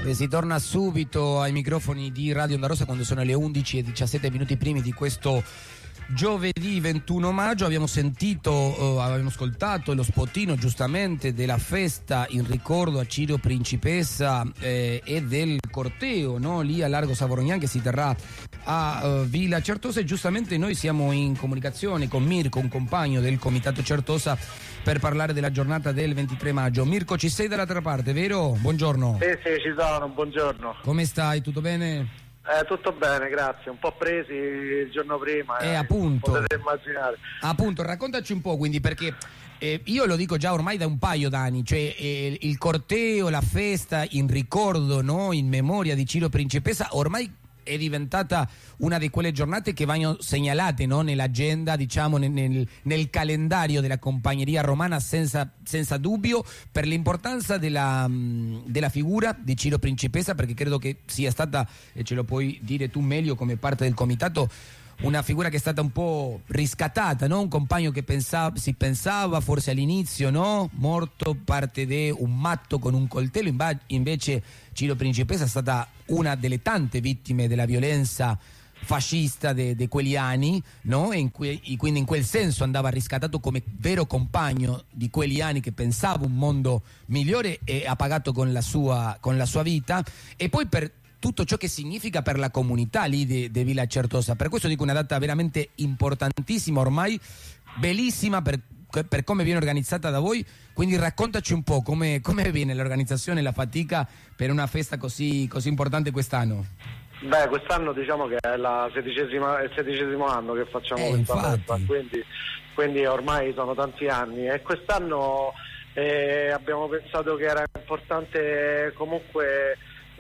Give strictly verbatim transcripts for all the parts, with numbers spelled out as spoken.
E si torna subito ai microfoni di Radio Onda Rossa quando sono le undici e diciassette minuti primi di questo giovedì ventuno maggio. Abbiamo sentito, eh, abbiamo ascoltato lo spottino giustamente della festa in ricordo a Ciro Principessa eh, e del corteo, no? Lì a Largo Savorognan, che si terrà a uh, Villa Certosa, e giustamente noi siamo in comunicazione con Mirko, un compagno del Comitato Certosa, per parlare della giornata del ventitré maggio. Mirko, ci sei dall'altra parte, vero? Buongiorno. Sì, sì, ci sono, buongiorno. Come stai? Tutto bene? Eh, tutto bene, grazie. Un po' presi il giorno prima. Eh, eh, appunto. Potete immaginare. Appunto, raccontaci un po', quindi, perché eh, io lo dico già ormai da un paio d'anni, cioè eh, il corteo, la festa in ricordo, no? In memoria di Ciro Principessa, ormai è diventata una di quelle giornate che vanno segnalate, no? Nell'agenda, diciamo, nel, nel, nel calendario della compagneria romana, senza, senza dubbio, per l'importanza della, della figura di Ciro Principessa, perché credo che sia stata, e ce lo puoi dire tu meglio come parte del comitato, una figura che è stata un po' riscattata, no? Un compagno che pensava, si pensava forse all'inizio, no? Morto, parte di un matto con un coltello, invece Ciro Principessa è stata una delle tante vittime della violenza fascista di quegli anni, no? E in que, quindi in quel senso andava riscattato come vero compagno di quegli anni, che pensava un mondo migliore e ha pagato con la sua, con la sua vita, e poi per tutto ciò che significa per la comunità lì di, di Villa Certosa. Per questo dico una data veramente importantissima, ormai bellissima per, per come viene organizzata da voi. Quindi raccontaci un po' come, come viene l'organizzazione e la fatica per una festa così, così importante quest'anno. Beh, quest'anno diciamo che è la sedicesima, è il sedicesimo anno che facciamo eh, questa infatti. festa, quindi, quindi ormai sono tanti anni, e quest'anno eh, abbiamo pensato che era importante comunque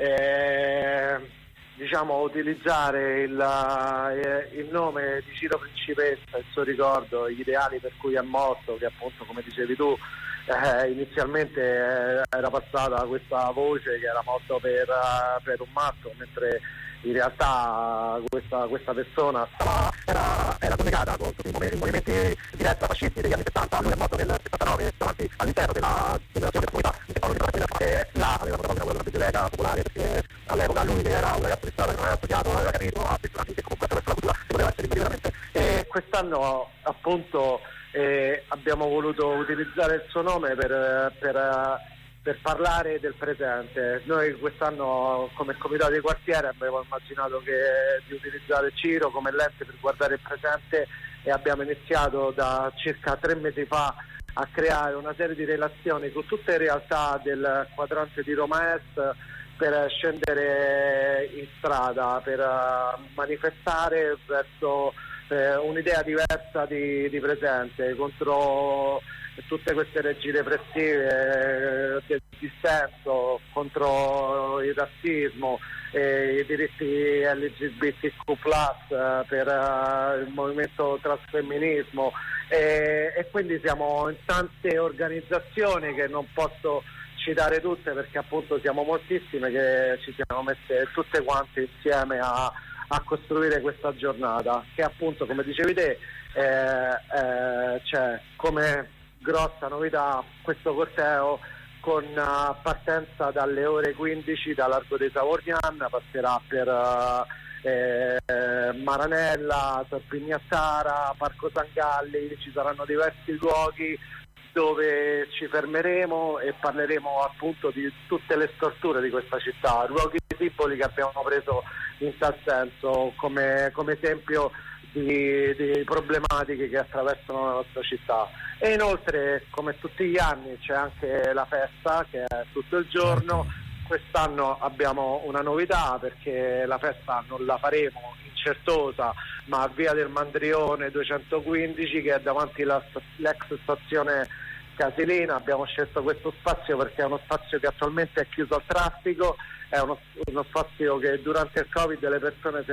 Eh, diciamo utilizzare il, eh, il nome di Ciro Principessa, il suo ricordo, gli ideali per cui è morto, che appunto, come dicevi tu, eh, inizialmente eh, era passata questa voce che era morto per, uh, per un matto, mentre in realtà questa, questa persona stava, era, era collegata con tutti i movimenti di destra fascisti degli anni settanta. Lui è morto nel settantanove davanti all'interno della delegazione della comunità di Stefano Nicola, e là aveva protagonista quella biblioteca popolare, perché all'epoca lui, che era un ragazzo di strada, che non aveva studiato, non aveva capito, ha pensato che comunque attraverso la cultura si poteva essere liberi veramente. E quest'anno appunto eh, abbiamo voluto utilizzare il suo nome per, per per parlare del presente. Noi quest'anno come comitato di quartiere abbiamo immaginato che, di utilizzare Ciro come lente per guardare il presente, e abbiamo iniziato da circa tre mesi fa a creare una serie di relazioni con tutte le realtà del quadrante di Roma Est, per scendere in strada, per uh, manifestare verso eh, un'idea diversa di, di presente, contro tutte queste leggi repressive del dissenso, contro il razzismo, eh, i diritti L G B T Q plus, eh, per uh, il movimento transfemminismo, eh, e quindi siamo in tante organizzazioni che non posso citare tutte, perché appunto siamo moltissime, che ci siamo messe tutte quante insieme a, a costruire questa giornata, che appunto, come dicevi te, eh, eh, c'è come grossa novità questo corteo con uh, partenza dalle ore quindici da Largo dei Savorgnan, passerà per uh, eh, Maranella, Tor Pignattara, Parco San Galli. Ci saranno diversi luoghi dove ci fermeremo e parleremo appunto di tutte le storture di questa città, luoghi simboli che abbiamo preso in tal senso come, come esempio di, di problematiche che attraversano la nostra città. E inoltre, come tutti gli anni, c'è anche la festa, che è tutto il giorno. Quest'anno abbiamo una novità, perché la festa non la faremo in Certosa, ma a Via del Mandrione duecentoquindici, che è davanti all'ex stazione Casilina. Abbiamo scelto questo spazio perché è uno spazio che attualmente è chiuso al traffico, è uno, uno spazio che durante il Covid le persone se